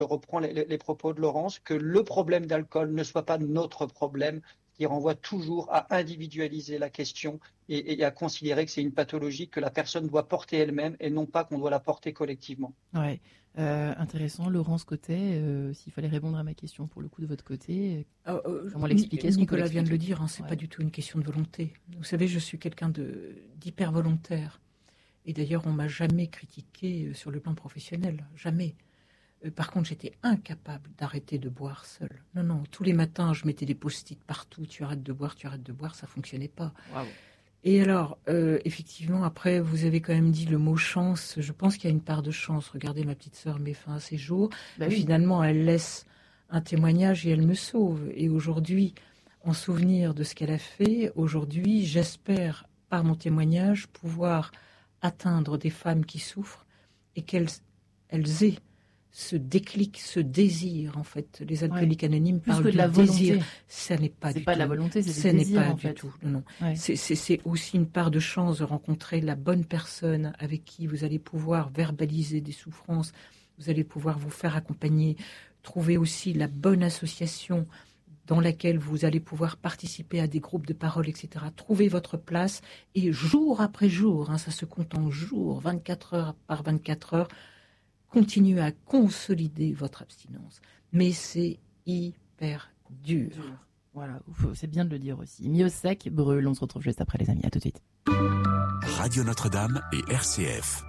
je reprends les propos de Laurence, que le problème d'alcool ne soit pas notre problème, qui renvoie toujours à individualiser la question et à considérer que c'est une pathologie que la personne doit porter elle-même et non pas qu'on doit la porter collectivement. Ouais, intéressant. Laurence Cotet, s'il fallait répondre à ma question pour le coup de votre côté, comment l'expliquer? Nicolas vient de le dire, c'est pas du tout une question de volonté. Vous savez, je suis quelqu'un d'hyper volontaire. Et d'ailleurs, on m'a jamais critiqué sur le plan professionnel, jamais. Par contre, j'étais incapable d'arrêter de boire seule. Non, tous les matins, je mettais des post-it partout. Tu arrêtes de boire, ça fonctionnait pas. Wow. Et alors, effectivement, après, vous avez quand même dit le mot chance. Je pense qu'il y a une part de chance. Regardez, ma petite sœur met fin à ses jours. Oui. Finalement, elle laisse un témoignage et elle me sauve. Et aujourd'hui, en souvenir de ce qu'elle a fait, aujourd'hui, j'espère, par mon témoignage, pouvoir atteindre des femmes qui souffrent et qu'elles aient ce déclic, ce désir, en fait. Les alcooliques anonymes parlent de la du volonté. désir. Ça n'est pas du tout. C'est pas de la volonté, c'est Ce du désir, n'est pas en du fait. tout. Non. Ouais. C'est aussi une part de chance de rencontrer la bonne personne avec qui vous allez pouvoir verbaliser des souffrances, vous allez pouvoir vous faire accompagner, trouver aussi la bonne association dans laquelle vous allez pouvoir participer à des groupes de parole, etc. Trouver votre place et jour après jour, ça se compte en jours, 24 heures par 24 heures, continuez à consolider votre abstinence. Mais c'est hyper dur. Voilà, c'est bien de le dire aussi. Miossec brûle, on se retrouve juste après les amis, à tout de suite. Radio Notre-Dame et RCF.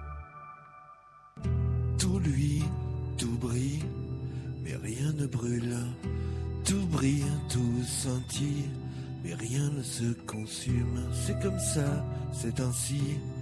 Tout luit, tout brille, mais rien ne brûle. Tout brille, tout scintille, mais rien ne se consume. C'est comme ça, c'est ainsi.